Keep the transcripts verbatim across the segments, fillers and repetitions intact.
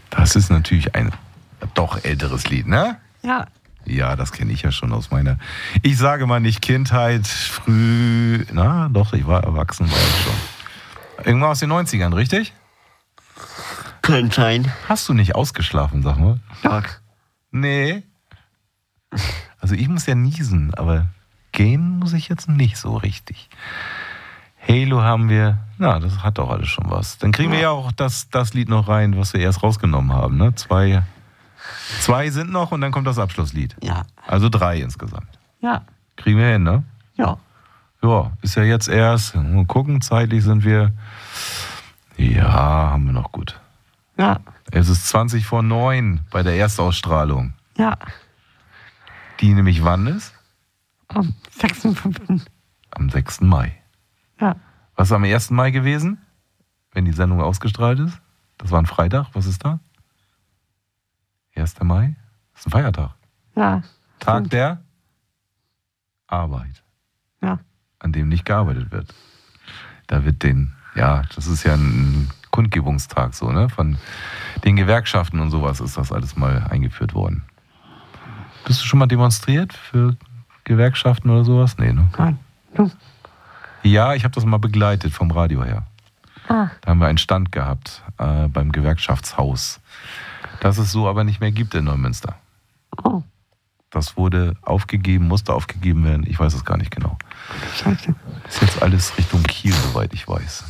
Das ist natürlich ein doch älteres Lied, ne? Ja. Ja, das kenne ich ja schon aus meiner, ich sage mal nicht Kindheit, früh, na doch, ich war erwachsen, war ich schon. Irgendwann aus den neunzigern, richtig? Kann sein. Hast du nicht ausgeschlafen, sag mal? Doch. Nee. Also ich muss ja niesen, aber gehen muss ich jetzt nicht so richtig. Halo haben wir, na, das hat doch alles schon was. Dann kriegen wir ja auch das, das Lied noch rein, was wir erst rausgenommen haben, ne? Zwei, zwei sind noch und dann kommt das Abschlusslied. Ja. Also drei insgesamt. Ja. Kriegen wir hin, ne? Ja. Ja, ist ja jetzt erst, mal gucken, zeitlich sind wir, ja, haben wir noch gut. Ja. Es ist zwanzig vor neun bei der Erstausstrahlung. Ja. Die nämlich wann ist? Am sechsten fünften Am sechsten Mai. Ja. Was ist am ersten Mai gewesen, wenn die Sendung ausgestrahlt ist? Das war ein Freitag, was ist da? erster Mai? Das ist ein Feiertag. Ja. Tag stimmt. der Arbeit. Ja. An dem nicht gearbeitet wird. Da wird den, ja, das ist ja ein Kundgebungstag so, ne? Von den Gewerkschaften und sowas ist das alles mal eingeführt worden. Bist du schon mal demonstriert für Gewerkschaften oder sowas? Nee, ne? Nein. Du. Ja, ich habe das mal begleitet vom Radio her. Ah. Da haben wir einen Stand gehabt äh, beim Gewerkschaftshaus, das es so aber nicht mehr gibt in Neumünster. Oh. Das wurde aufgegeben, musste aufgegeben werden, ich weiß es gar nicht genau. Scheiße. Ist jetzt alles Richtung Kiel, soweit ich weiß.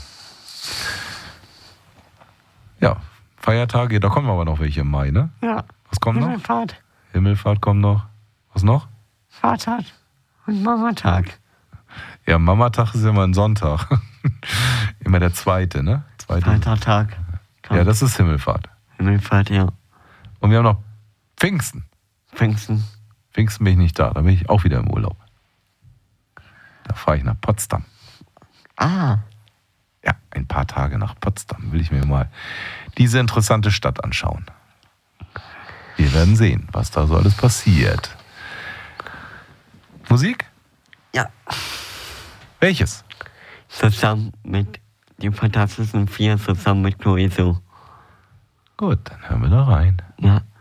Ja, Feiertage, da kommen aber noch welche im Mai, ne? Ja. Was kommt noch? Himmelfahrt, Himmelfahrt kommt noch. Was noch? Vatertag und Mamatag. Ja, Mamatag ist ja immer ein Sonntag. Immer der zweite, ne? Zweite. Vatertag. Ja, das ist Himmelfahrt. Himmelfahrt, ja. Und wir haben noch Pfingsten. Pfingsten. Pfingsten bin ich nicht da, da bin ich auch wieder im Urlaub. Da fahre ich nach Potsdam. Ah. Ja, ein paar Tage nach Potsdam will ich mir mal diese interessante Stadt anschauen. Wir werden sehen, was da so alles passiert. Musik? Ja. Welches? Zusammen mit den Fantastischen Vier, zusammen mit Chloe. Gut, dann hören wir da rein. Ja.